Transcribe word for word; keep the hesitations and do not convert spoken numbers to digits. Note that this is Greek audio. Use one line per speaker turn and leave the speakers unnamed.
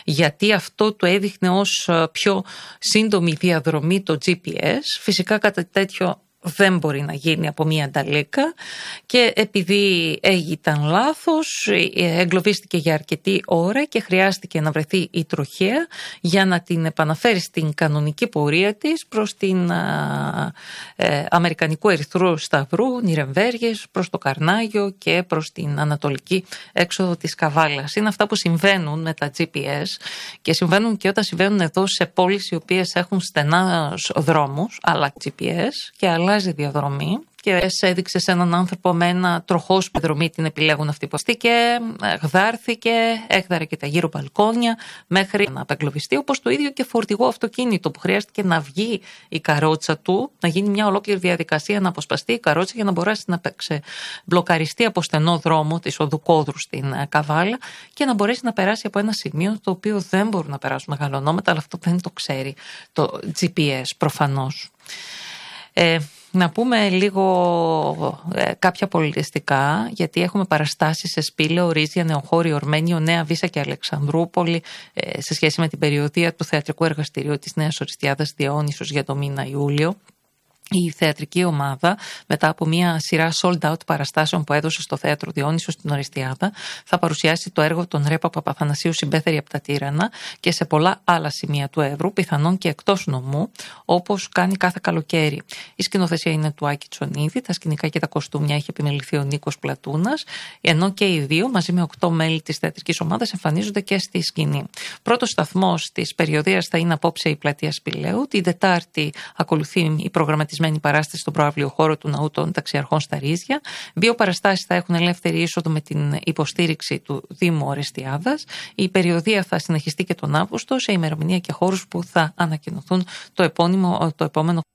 γιατί αυτό του έδειχνε ως πιο σύντομη διαδρομή το τζι πι ες. Φυσικά κάτι τέτοιο δεν μπορεί να γίνει από μία νταλίκα και επειδή ήταν λάθος εγκλωβίστηκε για αρκετή ώρα και χρειάστηκε να βρεθεί η τροχέα για να την επαναφέρει στην κανονική πορεία της προς την α, ε, Αμερικανικού Ερυθρού Σταυρού, Νιρεμβέργης, προς το Καρνάγιο και προς την ανατολική έξοδο της Καβάλας. Είναι αυτά που συμβαίνουν με τα τζι πι ες και συμβαίνουν και όταν συμβαίνουν εδώ σε πόλεις οι οποίες έχουν στενά δρόμους, αλλά τζι πι ες και αλλάζει διαδρομή και έδειξε σε έναν άνθρωπο με ένα τροχός δρομή την επιλέγουν αυτοί που στήκε, γδάρθηκε, έκδαρε και τα γύρω μπαλκόνια μέχρι να απεγκλωβιστεί, όπως το ίδιο και φορτηγό αυτοκίνητο που χρειάστηκε να βγει η καρότσα του, να γίνει μια ολόκληρη διαδικασία να αποσπαστεί η καρότσα για να μπορέσει να μπλοκαριστεί από στενό δρόμο της οδουκόδρου στην Καβάλα και να μπορέσει να περάσει από ένα σημείο το οποίο δεν μπορούν να περάσουν μεγαλονόματα, αλλά αυτό δεν το ξέρει το τζι πι ες προφανώς. Ε, να πούμε λίγο ε, κάποια πολιτιστικά, γιατί έχουμε παραστάσεις σε Σπήλαιο, Ρίζια, Νεοχώριο, Ορμένιο, Νέα Βύσσα και Αλεξανδρούπολη ε, σε σχέση με την περιοδία του θεατρικού εργαστηρίου της Νέας Οριστιάδας Διαιώνισσος για το μήνα Ιούλιο. Η θεατρική ομάδα, μετά από μια σειρά sold out παραστάσεων που έδωσε στο θέατρο Διόνυσο στην Οριστιάδα, θα παρουσιάσει το έργο των Ρέπα Παπαθανασίου Συμπέθερη από τα Τύρανα και σε πολλά άλλα σημεία του Εύρου, πιθανόν και εκτός νομού, όπως κάνει κάθε καλοκαίρι. Η σκηνοθεσία είναι του Άκη Τσονίδη, τα σκηνικά και τα κοστούμια έχει επιμεληθεί ο Νίκος Πλατούνας, ενώ και οι δύο, μαζί με οκτώ μέλη της θεατρικής ομάδας, εμφανίζονται και στη σκηνή. Πρώτος σταθμός της περιοδίας θα είναι απόψε η πλατεία Σπηλαίου. Την Τετάρτη ακολουθεί η προγραμματισμένη παράσταση στον προαύλιο χώρο του Ναού των Ταξιαρχών στα Ρίζια. Δύο παραστάσεις θα έχουν ελεύθερη είσοδο με την υποστήριξη του Δήμου Οριστιάδας. Η περιοδία θα συνεχιστεί και τον Αύγουστο σε ημερομηνία και χώρους που θα ανακοινωθούν το, επώνυμο, το επόμενο